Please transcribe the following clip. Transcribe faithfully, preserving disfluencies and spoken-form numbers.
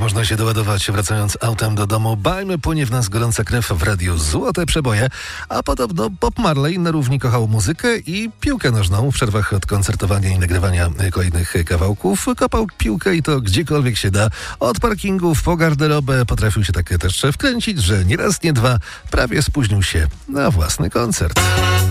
można się doładować wracając autem do domu. Bajmy, płynie w nas gorąca krew w radiu Złote Przeboje. A podobno Bob Marley na równi kochał muzykę i piłkę nożną. W przerwach od koncertowania i nagrywania kolejnych kawałków kopał piłkę i to gdziekolwiek się da. Od parkingów po garderobę potrafił się tak też wkręcić, że nie raz, nie dwa prawie spóźnił się na własny koncert.